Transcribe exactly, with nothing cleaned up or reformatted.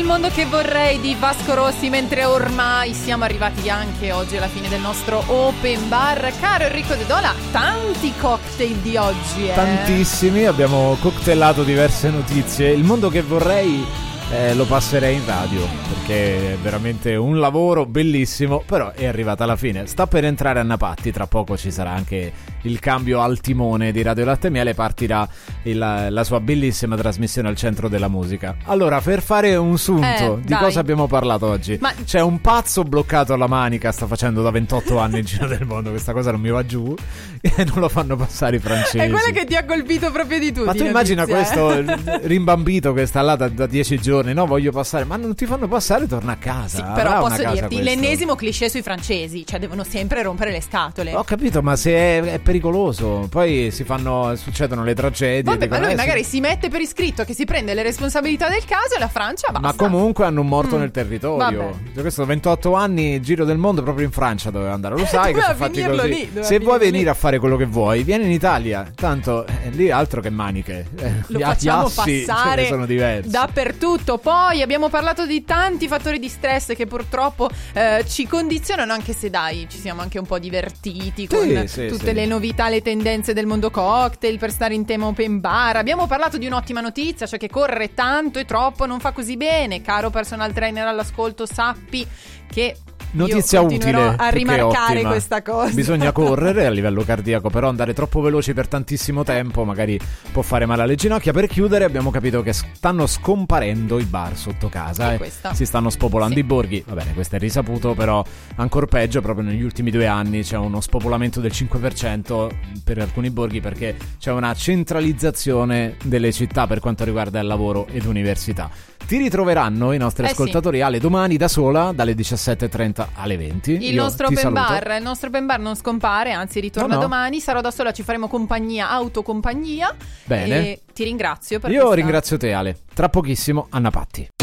Il mondo che vorrei di Vasco Rossi, mentre ormai siamo arrivati anche oggi alla fine del nostro open bar. Caro Enrico De Dola, tanti cocktail di oggi, eh? Tantissimi, abbiamo cocktailato diverse notizie. Il mondo che vorrei eh, lo passerei in radio, perché è veramente un lavoro bellissimo, però è arrivata alla fine. Sta per entrare Anna Patti, tra poco ci sarà anche il cambio al timone di Radio Latte e Miele, partirà il, la sua bellissima trasmissione al centro della musica. Allora, per fare un sunto eh, di dai. cosa abbiamo parlato oggi, Ma... c'è un pazzo bloccato alla Manica, sta facendo da ventotto anni il giro del mondo, questa cosa non mi va giù e non lo fanno passare i francesi. È quella che ti ha colpito proprio di tutti. Ma tu immagina notizie, questo eh? rimbambito che sta là da, da dieci giorni, no, voglio passare, ma non ti fanno passare, torna a casa. Sì, però Avrà posso una casa dirti, questo. l'ennesimo cliché sui francesi, cioè devono sempre rompere le scatole. Ho capito, ma se è, è pericoloso, poi si fanno, succedono le tragedie. Vabbè, ma dicono, lui eh, magari si... si mette per iscritto che si prende le responsabilità del caso e la Francia basta. Ma comunque hanno un morto Mm. nel territorio. Vabbè. Cioè, questo ventotto anni, giro del mondo, proprio in Francia doveva andare. Lo sai che Doveva sono fatti finirlo così. lì, doveva Se vuoi finirlo venire lì. a fare quello che vuoi, vieni in Italia. Tanto eh, lì altro che maniche. Eh, Lo gli facciamo assi ce passare ne sono diversi. dappertutto. Poi abbiamo parlato di tanti fattori di stress che purtroppo eh, ci condizionano, anche se dai, ci siamo anche un po' divertiti con Sì, sì, tutte sì. le novità, le tendenze del mondo cocktail, per stare in tema open bar. Abbiamo parlato di un'ottima notizia, cioè che correre tanto e troppo non fa così bene. Caro personal trainer all'ascolto, sappi che Notizia io continuerò utile, a più che rimarcare ottima. questa cosa. Bisogna correre a livello cardiaco, però andare troppo veloci per tantissimo tempo magari può fare male alle ginocchia. Per chiudere, abbiamo capito che stanno scomparendo i bar sotto casa, E eh. questa. Si stanno spopolando Sì. i borghi. Va bene, questo è risaputo, però ancor peggio, proprio negli ultimi due anni c'è uno spopolamento del cinque per cento per alcuni borghi, perché c'è una centralizzazione delle città per quanto riguarda il lavoro ed università. Ti ritroveranno i nostri Eh ascoltatori Ale domani da sola dalle diciassette e trenta alle venti. Il Io nostro ti open saluto. bar, il nostro open bar non scompare, anzi ritorna No, no. domani. Sarò da sola, ci faremo compagnia, autocompagnia. Bene. E ti ringrazio per Io questa... ringrazio te Ale. Tra pochissimo Anna Patti.